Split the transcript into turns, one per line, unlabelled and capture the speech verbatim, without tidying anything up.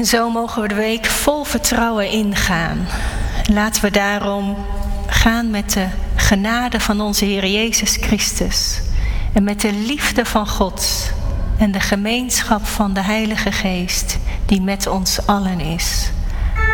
En zo mogen we de week vol vertrouwen ingaan. Laten we daarom gaan met de genade van onze Heer Jezus Christus. En met de liefde van God. En de gemeenschap van de Heilige Geest die met ons allen is.